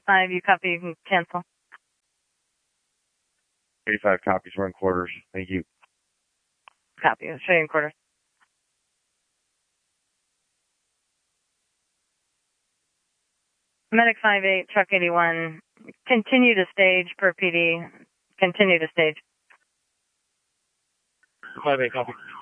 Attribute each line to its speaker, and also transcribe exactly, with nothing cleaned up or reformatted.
Speaker 1: five, you copy, you can cancel.
Speaker 2: eighty-five copies, run quarters. Thank you.
Speaker 1: Copy, I'll show you in quarters. Medic five eight, truck eighty-one, continue to stage per P D. Continue to stage.
Speaker 2: five eight, copy.